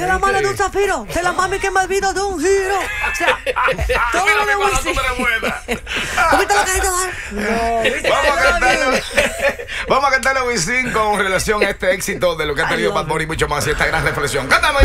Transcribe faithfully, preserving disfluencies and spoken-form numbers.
Que la mala de un zafiro, que la mami que me olvido de un giro. O sea, todo lo de Wisin. ¿Tú viste lo que dice? No, Vamos a cantarle, vamos a cantarle a Wisin con relación a este éxito de lo que ha tenido Bad Bunny y mucho más y esta gran reflexión. ¡Cántame!